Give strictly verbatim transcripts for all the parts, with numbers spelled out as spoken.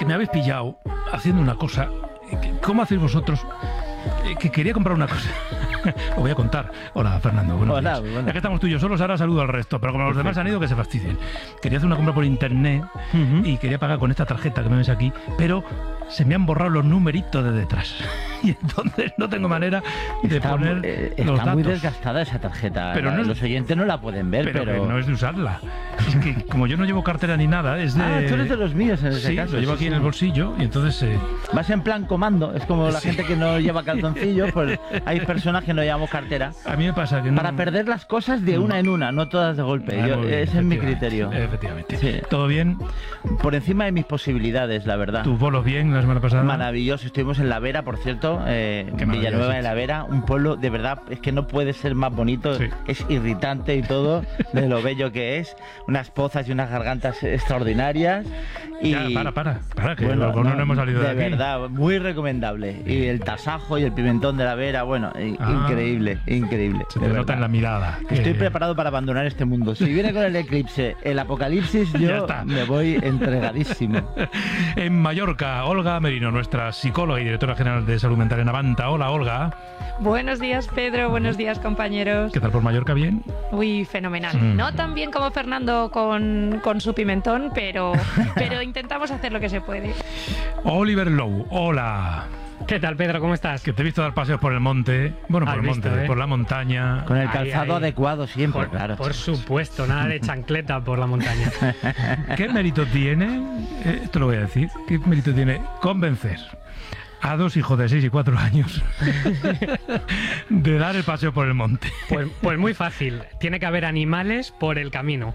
que me habéis pillado haciendo una cosa. ¿Cómo hacéis vosotros? Que quería comprar una cosa. Lo voy a contar. Hola, Fernando. Buenos Hola, días. bueno. Ya que estamos tú y yo solos, ahora saludo al resto. Pero como los demás han ido, que se fastidien. Quería hacer una compra por internet uh-huh. y quería pagar con esta tarjeta que me ves aquí, pero se me han borrado los numeritos de detrás. Y entonces no tengo manera de está, poner eh, los Está datos. muy desgastada esa tarjeta. Pero la, no es, los oyentes no la pueden ver, pero... pero... Pero no es de usarla. Es que como yo no llevo cartera ni nada, es de... Ah, tú eres de los míos en ese sí, caso. lo llevo sí, aquí sí. en el bolsillo y entonces... Eh... Vas en plan comando. Es como la sí. gente que no lleva calzoncillos, pues hay personas que no llevamos cartera. A mí me pasa que no... Para perder las cosas de una en una, no todas de golpe. Ah, Yo, bien, ese es mi criterio. Efectivamente. Sí. ¿Todo bien? Por encima de mis posibilidades, la verdad. ¿Tus bolos bien la semana pasada? Maravilloso. Estuvimos en La Vera, por cierto, eh, Villanueva de la Vera, un pueblo de verdad, es que no puede ser más bonito, sí. Es irritante y todo, de lo bello que es, unas pozas y unas gargantas extraordinarias. Y, ya, para, para, para, que bueno, no, no, no hemos salido de, de aquí. De verdad, muy recomendable. Y el tasajo y el pimentón de La Vera, bueno, ah, increíble, increíble. Se te nota verdad. En la mirada. Estoy que... preparado para abandonar este mundo. Si viene con el eclipse, el apocalipsis, yo me voy entregadísimo. En Mallorca, Olga Merino, nuestra psicóloga y directora general de Salud Mental en Avanta. Hola, Olga. Buenos días, Pedro. Buenos días, compañeros. ¿Qué tal por Mallorca? ¿Bien? Uy, fenomenal. Mm. No tan bien como Fernando con, con su pimentón, pero, pero intentamos hacer lo que se puede. Oliver Lowe, hola. ¿Qué tal, Pedro? ¿Cómo estás? Que te he visto dar paseos por el monte, bueno, por el visto, monte, ¿eh? por la montaña. Con el calzado ahí, ahí. adecuado siempre, por, claro. Por supuesto, nada de chancleta por la montaña. ¿Qué mérito tiene, eh, esto lo voy a decir, qué mérito tiene convencer a dos hijos de seis y cuatro años de dar el paseo por el monte? Pues, pues muy fácil. Tiene que haber animales por el camino.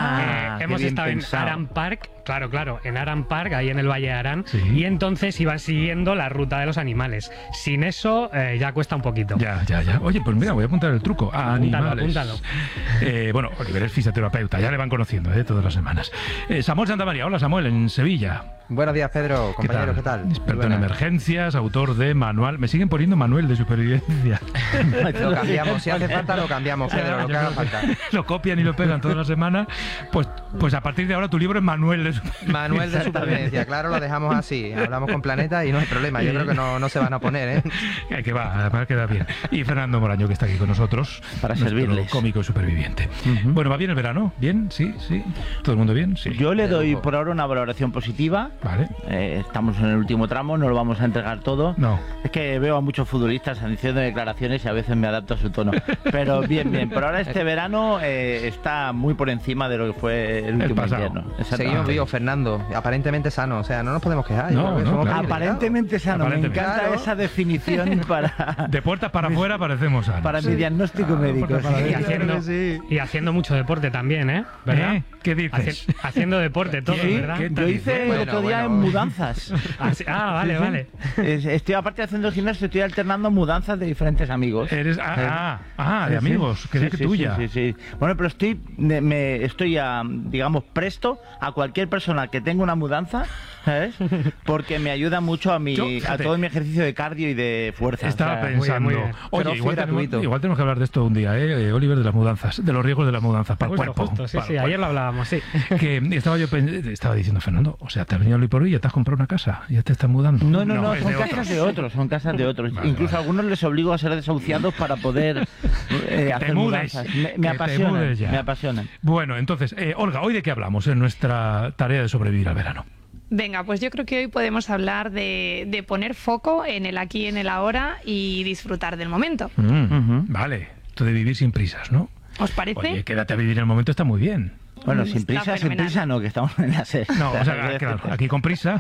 Ah, eh, hemos estado pensado. en Aran Park, claro, claro, en Aran Park, ahí en el Valle de Arán, sí. Y entonces iban siguiendo la ruta de los animales. Sin eso eh, ya cuesta un poquito. Ya, ya, ya. Oye, pues mira, voy a apuntar el truco. A apúntalo, animales. apúntalo. Eh, bueno, Oliver es fisioterapeuta, ya le van conociendo eh, todas las semanas. Eh, Samuel Santamaría, hola Samuel, en Sevilla. Buenos días, Pedro, compañero, ¿qué tal? ¿qué tal? Experto en emergencias, autor de manual. Me siguen poniendo manual de supervivencia. Lo cambiamos, si hace falta lo cambiamos, Pedro, lo que haga falta. Lo copian y lo pegan toda la semana. Pues, pues a partir de ahora tu libro es manual de supervivencia. Manual de supervivencia, claro, lo dejamos así. Hablamos con Planeta y no hay problema. Yo creo que no, no se van a oponer, ¿eh? Que va, además queda bien. Y Fernando Moraño, que está aquí con nosotros. Para servirles. Cómico y superviviente. Uh-huh. Bueno, ¿va bien el verano? ¿Bien? ¿Sí? ¿Sí? ¿Todo el mundo bien? Sí. Yo le doy por ahora una valoración positiva. Vale. Eh, estamos en el último tramo, no lo vamos a entregar todo. No. Es que veo a muchos futbolistas haciendo declaraciones y a veces me adapto a su tono. Pero bien, bien. Por ahora este verano eh, está muy por encima de lo que fue el último el invierno. Seguimos vivos, Fernando. Aparentemente sano. O sea, no nos podemos quejar. No, no, claro. Aparentemente sano. Aparentemente. Me encanta claro. esa definición para... De puertas para afuera parecemos sanos. Para mi diagnóstico ah, médico. Y haciendo, sí. y haciendo mucho deporte también, ¿eh? ¿Verdad? ¿Eh? ¿Qué dices? Haci haciendo deporte todo, sí, ¿verdad? Yo hice bueno, el otro día bueno. en mudanzas. Ah, sí. ah vale, sí, vale. Sí. Estoy aparte de haciendo gimnasio, estoy alternando mudanzas de diferentes amigos. Eres ah, ah, ah de amigos, sí, creía sí, que sí, tuya. Sí, sí, sí. Bueno, pero estoy me estoy a, digamos presto a cualquier persona que tenga una mudanza, ¿sabes? Porque me ayuda mucho a mi Yo, a todo mi ejercicio de cardio y de fuerza. Estaba o sea, pensando, muy bien, muy bien. Oye, igual tenemos, igual tenemos que hablar de esto un día, ¿eh? Oliver, de las mudanzas, de los riesgos de las mudanzas para el justo, cuerpo. Justo, sí, para sí, ayer lo hablábamos, sí. Que estaba yo estaba diciendo, Fernando, o sea, te has venido hoy por hoy y ya te has comprado una casa, ya te estás mudando. No, no, no, no son de casas otros. de otros, son casas de otros. Vale, Incluso vale. a algunos les obligo a ser desahuciados para poder eh, hacer mudes, mudanzas. Me, me apasionan, me apasionan. Bueno, entonces, eh, Olga, ¿hoy de qué hablamos en nuestra tarea de sobrevivir al verano? Venga, pues yo creo que hoy podemos hablar de, de poner foco en el aquí y en el ahora y disfrutar del momento. Mm, uh-huh. Vale, esto de vivir sin prisas, ¿no? ¿Os parece? Oye, quédate a vivir en el momento, está muy bien. Bueno, sin prisa, sin prisa no, que estamos en la serie. No, o sea, claro, aquí con prisa,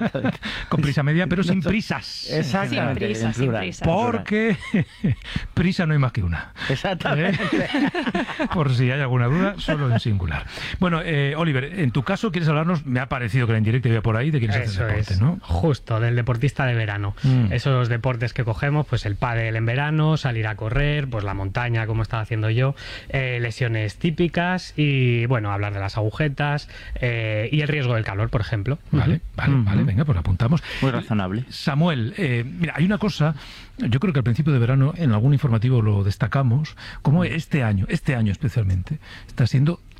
con prisa media, pero sin prisas. Exactamente. Sin prisa, sin prisa. Porque prisa no hay más que una. Exactamente. ¿Eh? Por si hay alguna duda, solo en singular. Bueno, eh, Oliver, en tu caso, ¿quieres hablarnos? Me ha parecido que la indirecta iba por ahí de quienes hacen deporte, es, ¿no? Justo, del deportista de verano. Mm. Esos deportes que cogemos, pues el pádel en verano, salir a correr, pues la montaña, como estaba haciendo yo, eh, lesiones típicas y, bueno, hablar de las agujetas eh, y el riesgo del calor, por ejemplo. Vale, uh-huh. vale, uh-huh. vale, venga, pues apuntamos. Muy razonable. Samuel, eh, mira, hay una cosa, yo creo que al principio de verano en algún informativo lo destacamos, como este año, este año especialmente, está siendo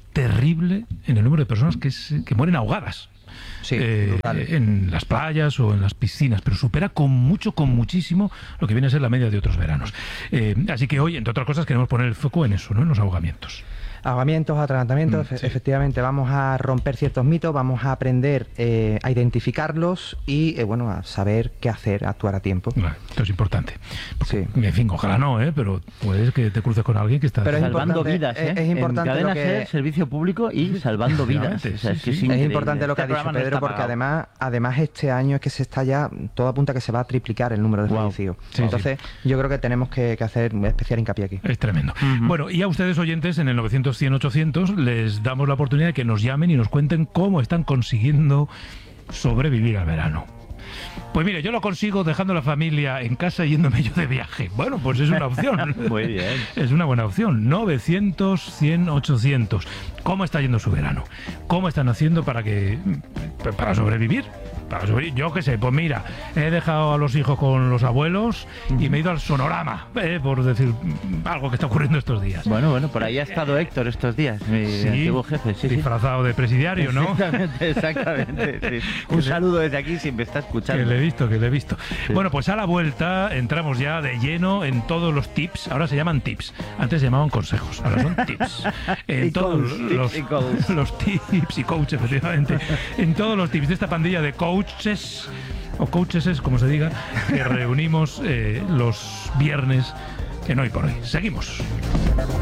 terrible en el número de personas que, se, que mueren ahogadas. Sí, eh, en las playas o en las piscinas, pero supera con mucho, con muchísimo lo que viene a ser la media de otros veranos. Eh, así que hoy, entre otras cosas, queremos poner el foco en eso, ¿no? En los ahogamientos. Ahogamientos, atragantamientos, mm, sí. Efectivamente, vamos a romper ciertos mitos, vamos a aprender eh, a identificarlos y, eh, bueno, a saber qué hacer, actuar a tiempo. Bueno, esto es importante. Porque, sí. En fin, ojalá no, ¿eh? Pero puedes que te cruces con alguien que está... Pero salvando vidas, ¿eh? Es, es importante en cadena lo que... Ser, servicio público y salvando vidas. O sea, es, que sí, es, es importante lo que este ha dicho Pedro, no porque pagado. además, además este año es que se está ya, todo apunta a que se va a triplicar el número de wow. fallecidos. Sí, Entonces, sí. yo creo que tenemos que, que hacer especial hincapié aquí. Es tremendo. Uh-huh. Bueno, y a ustedes oyentes en el novecientos cien ochocientos les damos la oportunidad de que nos llamen y nos cuenten cómo están consiguiendo sobrevivir al verano. Pues mire, yo lo consigo dejando a la familia en casa y yéndome yo de viaje. Bueno, pues es una opción. Muy bien. Es una buena opción. novecientos cien ochocientos. ¿Cómo está yendo su verano? ¿Cómo están haciendo para que para sobrevivir? Para sobrevivir. Yo qué sé, pues mira, he dejado a los hijos con los abuelos y me he ido al Sonorama, eh, por decir algo que está ocurriendo estos días. Bueno, bueno, por ahí ha estado Héctor estos días, mi Sí, antiguo jefe. Sí, disfrazado sí. de presidiario, ¿no? Exactamente, exactamente. Sí. Un saludo desde aquí si me está escuchando. Que le he visto, que le he visto. Sí. Bueno, pues a la vuelta entramos ya de lleno en todos los tips. Ahora se llaman tips. Antes se llamaban consejos. Ahora son tips. En Y todos coach, los, tips y coach. los tips y coach, efectivamente. En todos los tips de esta pandilla de coaches, o coaches, como se diga, que reunimos eh, los viernes en Hoy por Hoy. Seguimos.